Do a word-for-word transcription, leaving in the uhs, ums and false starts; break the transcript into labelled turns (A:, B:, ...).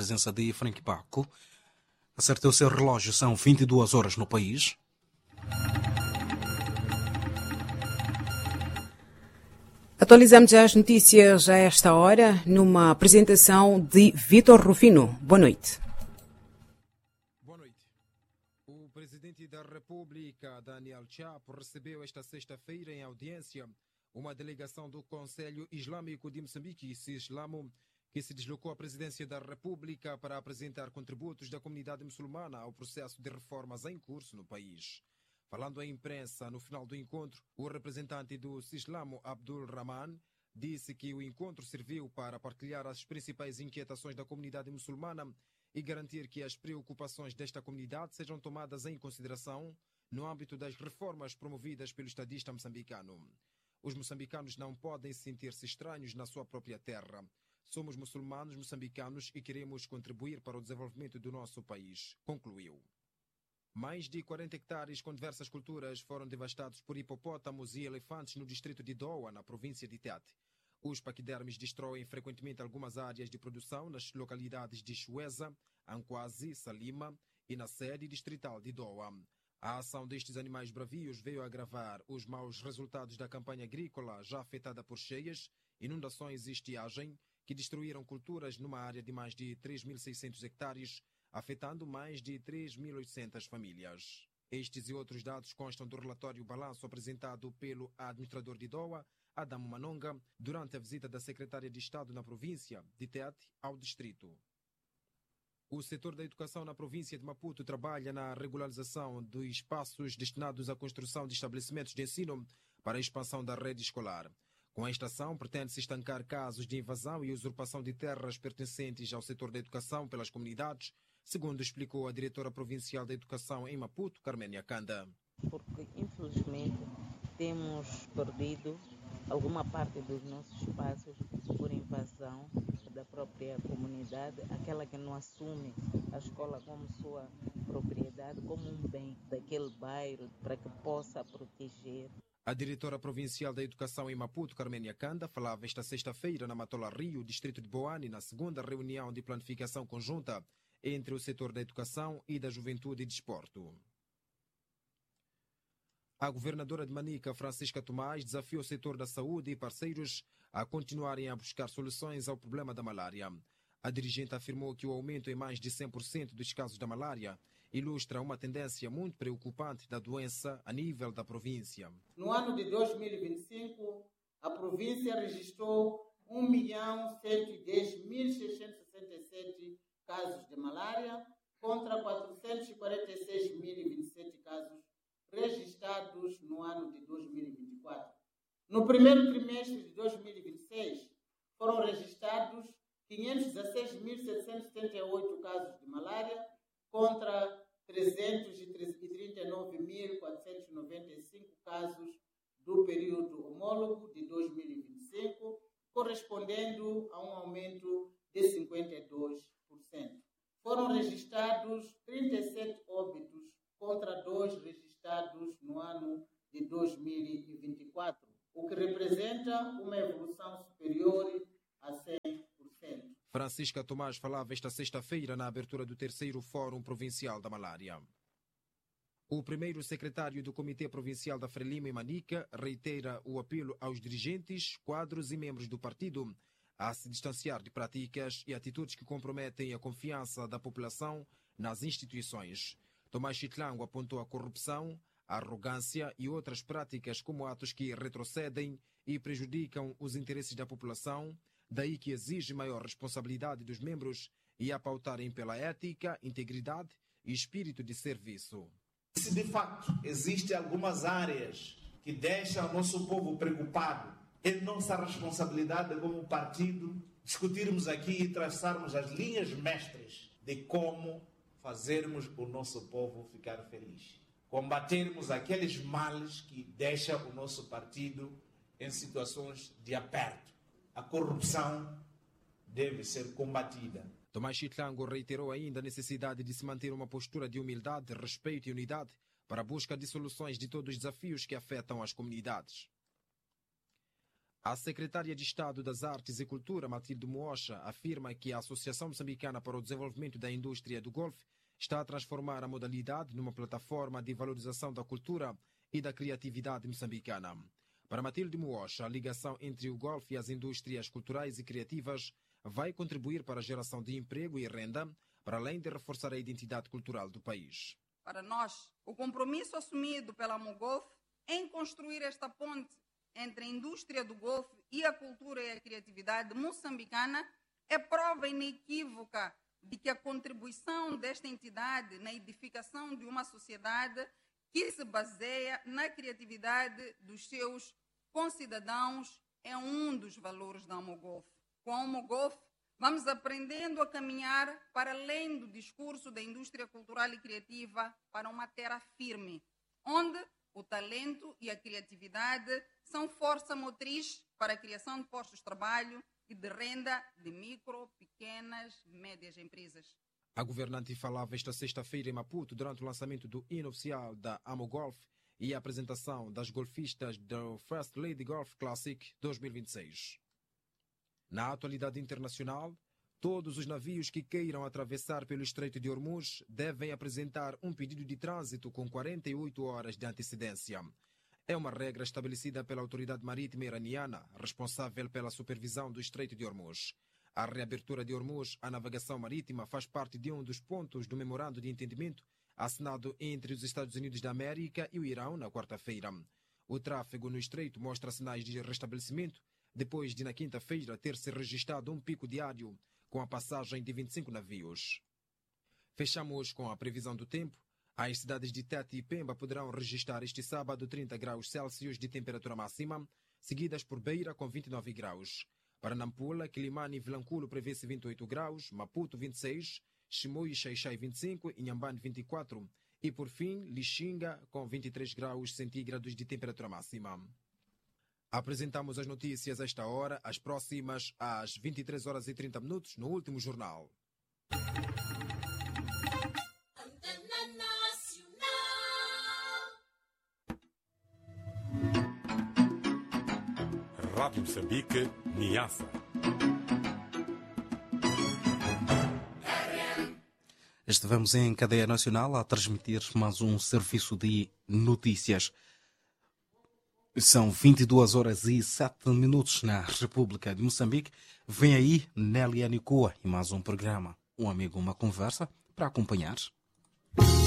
A: presença de Frank Paco. Acertei o seu relógio, são vinte e duas horas no país.
B: Atualizamos as notícias a esta hora numa apresentação de Vítor Rufino. Boa noite.
C: Boa noite. O presidente da República, Daniel Chapo, recebeu esta sexta-feira em audiência uma delegação do Conselho Islâmico de Moçambique, CISLAMO, que se deslocou à presidência da República para apresentar contributos da comunidade muçulmana ao processo de reformas em curso no país. Falando à imprensa no final do encontro, o representante do CISLAMO, Abdul Rahman, disse que o encontro serviu para partilhar as principais inquietações da comunidade muçulmana e garantir que as preocupações desta comunidade sejam tomadas em consideração no âmbito das reformas promovidas pelo estadista moçambicano. Os moçambicanos não podem sentir-se estranhos na sua própria terra. Somos muçulmanos moçambicanos e queremos contribuir para o desenvolvimento do nosso país, concluiu. Mais de quarenta hectares com diversas culturas foram devastados por hipopótamos e elefantes no distrito de Doa, na província de Tete. Os paquidermes destroem frequentemente algumas áreas de produção nas localidades de Chueza, Anquazi, Salima e na sede distrital de Doa. A ação destes animais bravios veio agravar os maus resultados da campanha agrícola já afetada por cheias, inundações e estiagem, que destruíram culturas numa área de mais de três mil e seiscentos hectares, afetando mais de três mil e oitocentas famílias. Estes e outros dados constam do relatório balanço apresentado pelo administrador de Doa, Adamo Manonga, durante a visita da secretária de Estado na província de Tete ao distrito. O setor da educação na província de Maputo trabalha na regularização dos espaços destinados à construção de estabelecimentos de ensino para a expansão da rede escolar. Com esta ação, pretende-se estancar casos de invasão e usurpação de terras pertencentes ao setor da educação pelas comunidades, segundo explicou a diretora provincial da educação em Maputo, Carménia Kanda.
D: Porque, infelizmente, temos perdido alguma parte dos nossos espaços por invasão da própria comunidade, aquela que não assume a escola como sua propriedade, como um bem daquele bairro, para que possa proteger.
C: A diretora provincial da educação em Maputo, Carménia Kanda, falava esta sexta-feira na Matola Rio, distrito de Boane, na segunda reunião de planificação conjunta entre o setor da educação e da juventude e desporto. A governadora de Manica, Francisca Tomás, desafiou o setor da saúde e parceiros a continuarem a buscar soluções ao problema da malária. A dirigente afirmou que o aumento em mais de cem por cento dos casos da malária ilustra uma tendência muito preocupante da doença a nível da província.
E: No ano de dois mil e vinte e cinco, a província registrou um milhão cento e dez mil seiscentos e sessenta e sete casos de malária contra quatrocentos e quarenta e seis mil e vinte e sete casos registrados no ano de dois mil e vinte e quatro. No primeiro trimestre de dois mil e vinte e seis, foram registrados quinhentos e dezesseis mil setecentos e setenta e oito casos de malária contra trezentos e trinta e nove mil quatrocentos e noventa e cinco casos do período homólogo de dois mil e vinte e cinco, correspondendo a um aumento de cinquenta e dois por cento. Foram registrados trinta e sete óbitos contra dois registrados no ano de dois mil e vinte e quatro, o que representa uma evolução superior a cem por cento.
C: Francisca Tomás falava esta sexta-feira na abertura do terceiro Fórum Provincial da Malária. O primeiro secretário do Comitê Provincial da Frelimo em Manica reitera o apelo aos dirigentes, quadros e membros do partido a se distanciar de práticas e atitudes que comprometem a confiança da população nas instituições. Tomás Chitlango apontou a corrupção, a arrogância e outras práticas como atos que retrocedem e prejudicam os interesses da população, daí que exige maior responsabilidade dos membros e a pautarem pela ética, integridade e espírito de serviço.
F: Se de facto existem algumas áreas que deixam o nosso povo preocupado, é nossa responsabilidade como partido discutirmos aqui e traçarmos as linhas mestras de como fazermos o nosso povo ficar feliz. Combatermos aqueles males que deixam o nosso partido em situações de aperto. A corrupção deve ser combatida.
C: Tomás Chitlango reiterou ainda a necessidade de se manter uma postura de humildade, respeito e unidade para a busca de soluções de todos os desafios que afetam as comunidades. A secretária de Estado das Artes e Cultura, Matilde Moosha, afirma que a Associação Moçambicana para o Desenvolvimento da Indústria do Golfe está a transformar a modalidade numa plataforma de valorização da cultura e da criatividade moçambicana. Para Matilde Moosha, a ligação entre o golfe e as indústrias culturais e criativas vai contribuir para a geração de emprego e renda, para além de reforçar a identidade cultural do país.
G: Para nós, o compromisso assumido pela Amogolf em construir esta ponte entre a indústria do golfe e a cultura e a criatividade moçambicana é prova inequívoca de que a contribuição desta entidade na edificação de uma sociedade que se baseia na criatividade dos seus concidadãos é um dos valores da Amogolf. Com a Amogolf, vamos aprendendo a caminhar para além do discurso da indústria cultural e criativa para uma terra firme, onde o talento e a criatividade são força motriz para a criação de postos de trabalho e de renda de micro, pequenas e médias empresas.
C: A governante falava esta sexta-feira em Maputo durante o lançamento do hino oficial da Amogolf e a apresentação das golfistas do First Lady Golf Classic dois mil e vinte e seis. Na atualidade internacional, todos os navios que queiram atravessar pelo Estreito de Hormuz devem apresentar um pedido de trânsito com quarenta e oito horas de antecedência. É uma regra estabelecida pela autoridade marítima iraniana, responsável pela supervisão do Estreito de Hormuz. A reabertura de Hormuz à navegação marítima faz parte de um dos pontos do memorando de entendimento assinado entre os Estados Unidos da América e o Irão na quarta-feira. O tráfego no Estreito mostra sinais de restabelecimento, depois de na quinta-feira ter-se registrado um pico diário com a passagem de vinte e cinco navios. Fechamos com a previsão do tempo. As cidades de Tete e Pemba poderão registrar este sábado trinta graus Celsius de temperatura máxima, seguidas por Beira com vinte e nove graus. Para Nampula, Quilimane e Vilanculo prevê-se vinte e oito graus, Maputo vinte e seis, Chimoio e Xaixai vinte e cinco, Inhambane vinte e quatro e por fim Lixinga com vinte e três graus centígrados de temperatura máxima. Apresentamos as notícias a esta hora, as próximas às vinte e três horas e trinta minutos no último jornal.
H: Rádio Moçambique, Niassa.
A: Estivemos em cadeia nacional a transmitir mais um serviço de notícias. São vinte e duas horas e sete minutos na República de Moçambique. Vem aí Nélia Nicua e mais um programa. Um amigo, uma conversa para acompanhar.